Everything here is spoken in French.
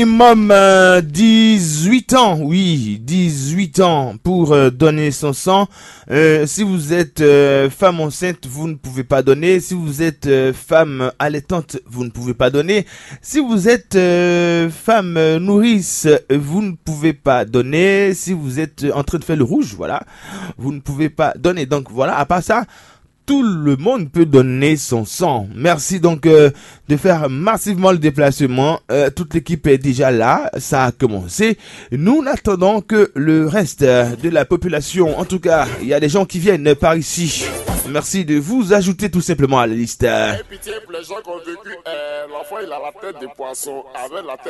Minimum 18 ans, oui, 18 ans pour donner son sang. Si vous êtes femme enceinte, vous ne pouvez pas donner. Si vous êtes femme allaitante, vous ne pouvez pas donner. Si vous êtes femme nourrice, vous ne pouvez pas donner. Si vous êtes en train de faire le rouge, voilà, vous ne pouvez pas donner. Donc voilà, à part ça, tout le monde peut donner son sang. Merci donc de faire massivement le déplacement. Toute l'équipe est déjà là. Ça a commencé. Nous n'attendons que le reste de la population. En tout cas, il y a des gens qui viennent par ici. Merci de vous ajouter tout simplement à la liste. Pitié pour les gens qui ont vécu, l'enfant il a la tête de poisson avec la tête